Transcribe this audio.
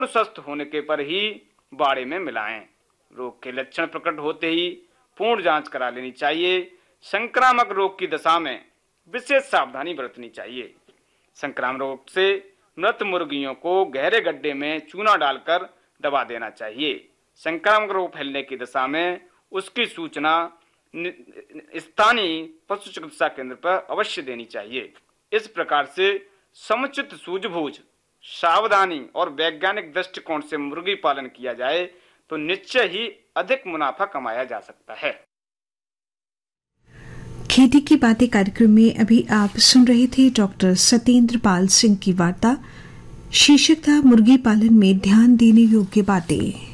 स्वस्थ होने के पर ही बाड़े में मिलाएं। रोग के लक्षण प्रकट होते ही पूर्ण जांच करा लेनी चाहिए। संक्रामक रोग की दशा में विशेष सावधानी बरतनी चाहिए। संक्रामक रोग से मृत मुर्गियों को गहरे गड्ढे में चूना डालकर दबा देना चाहिए। संक्रामक रोग फैलने की दशा में उसकी सूचना स्थानीय पशु चिकित्सा केंद्र पर अवश्य देनी चाहिए। इस प्रकार से समुचित सूझबूझ, सावधानी और वैज्ञानिक दृष्टिकोण से मुर्गी पालन किया जाए तो निश्चय ही अधिक मुनाफा कमाया जा सकता है। खेती की बातें कार्यक्रम में अभी आप सुन रहे थे डॉक्टर सत्येंद्र पाल सिंह की वार्ता। शीर्षक था मुर्गी पालन में ध्यान देने योग्य बातें।